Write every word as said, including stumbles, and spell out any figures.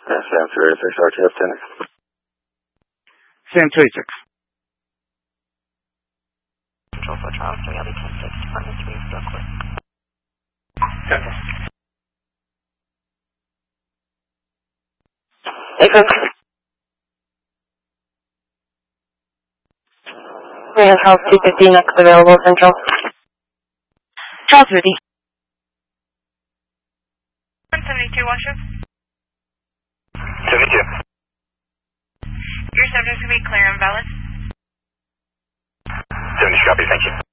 Yeah, Sam two eighty-six, R T F ten. Sam two eighty-six. Control for Charles three, I'll be ten six, Department three, Brooklyn. Okay. Hey, we have Charles two fifty next available, Central. Charles fifty. one seventy-two, Washer. seventy-two. Your subject will be clear and valid. seventy, copy, thank you.